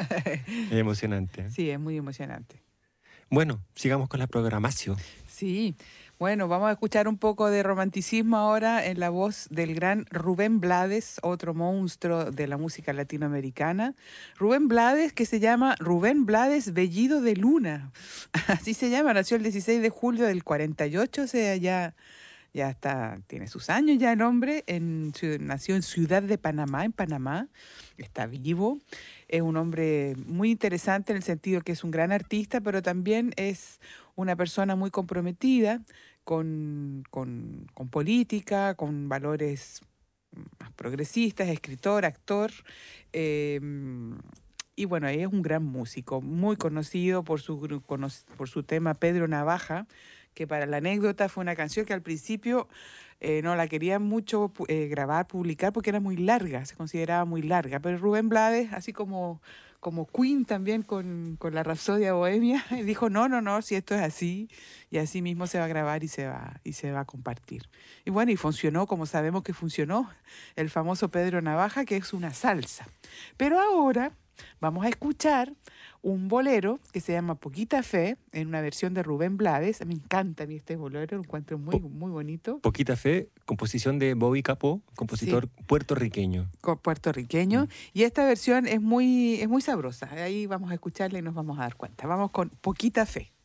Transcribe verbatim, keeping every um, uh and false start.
Es emocionante. Sí, es muy emocionante. Bueno, sigamos con la programación. Sí, bueno, vamos a escuchar un poco de romanticismo ahora en la voz del gran Rubén Blades, otro monstruo de la música latinoamericana. Rubén Blades, que se llama Rubén Blades Bellido de Luna. Así se llama, nació el dieciséis de julio del cuarenta y ocho, o sea, ya, ya está, tiene sus años ya el hombre, en, ciu- nació en Ciudad de Panamá, en Panamá, está vivo. Es un hombre muy interesante en el sentido que es un gran artista, pero también es una persona muy comprometida con, con, con política, con valores más progresistas, escritor, actor. eh, y bueno, es un gran músico, muy conocido por su, gru- cono- por su tema Pedro Navaja, que para la anécdota fue una canción que al principio eh, no la querían mucho pu- eh, grabar, publicar, porque era muy larga, se consideraba muy larga. Pero Rubén Blades, así como, como Queen también con, con la Rapsodia Bohemia, dijo, no, no, no, si esto es así, y así mismo se va a grabar y se va, y se va a compartir. Y bueno, y funcionó como sabemos que funcionó el famoso Pedro Navaja, que es una salsa. Pero ahora vamos a escuchar un bolero que se llama Poquita Fe, en una versión de Rubén Blades. Me encanta a mí este bolero, lo encuentro muy, Po- muy bonito. Poquita Fe, composición de Bobby Capó, Sí, compositor puertorriqueño. co- puertorriqueño. Mm. Y esta versión es muy, es muy sabrosa. Ahí vamos a escucharla y nos vamos a dar cuenta. Vamos con Poquita Fe.